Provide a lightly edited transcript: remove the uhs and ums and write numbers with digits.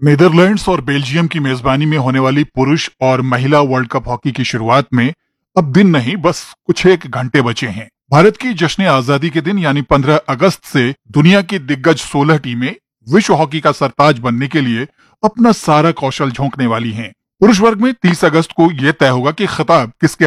Netherlands और Belgium की मेजबानी में होने वाली पुरुष और महिला वर्ल्ड कप हॉकी की शुरुआत में अब दिन नहीं, बस कुछ एक घंटे बचे हैं। भारत की जश्न आजादी के दिन यानी 15 अगस्त से दुनिया की दिग्गज 16 टीमें विश्व हॉकी का सरताज बनने के लिए अपना सारा कौशल झोंकने वाली हैं। पुरुष वर्ग में 30 अगस्त को यह तय होगा कि खिताब किसके